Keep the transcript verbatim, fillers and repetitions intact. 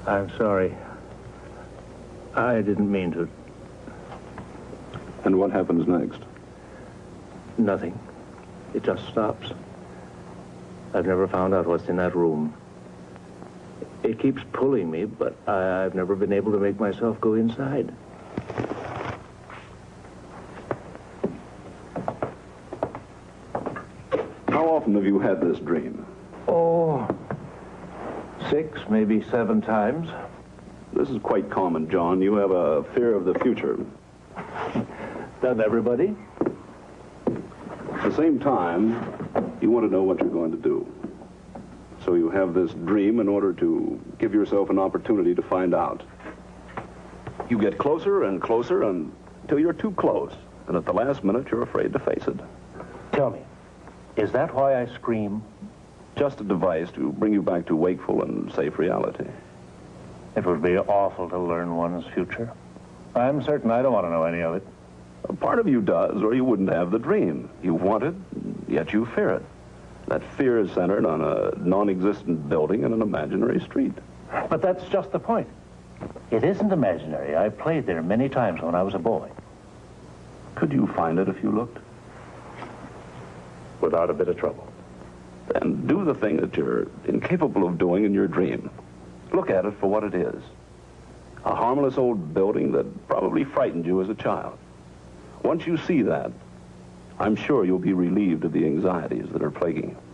I'm sorry. I didn't mean to. And what happens next? Nothing. It just stops. I've never found out what's in that room. It keeps pulling me, but I, I've never been able to make myself go inside. How often have you had this dream? Oh, six, maybe seven times. This is quite common, John. You have a fear of the future. Doesn't everybody? At the same time, you want to know what you're going to do. So you have this dream in order to give yourself an opportunity to find out. You get closer and closer until you're too close. And at the last minute, you're afraid to face it. Tell me, is that why I scream? Just a device to bring you back to wakeful and safe reality. It would be awful to learn one's future. I'm certain I don't want to know any of it. A part of you does, or you wouldn't have the dream. You want it, yet you fear it. That fear is centered on a non-existent building in an imaginary street. But that's just the point. It isn't imaginary. I played there many times when I was a boy. Could you find it if you looked? Without a bit of trouble. Then do the thing that you're incapable of doing in your dream. Look at it for what it is. A harmless old building that probably frightened you as a child. Once you see that, I'm sure you'll be relieved of the anxieties that are plaguing you.